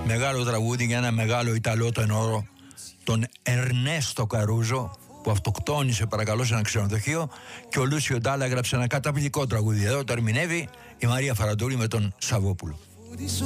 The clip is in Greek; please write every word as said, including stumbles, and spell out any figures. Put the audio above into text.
Μεγάλο τραγούδι για ένα μεγάλο Ιταλό τενόρο, τον Ερνέστο Καρούζο, που αυτοκτόνησε παρακαλώ σε ένα ξενοδοχείο, και ο Λούσιο Ντάλα έγραψε ένα καταπληκτικό τραγούδι. Εδώ το ερμηνεύει η Μαρία Φαραντούλη με τον Σαββόπουλο.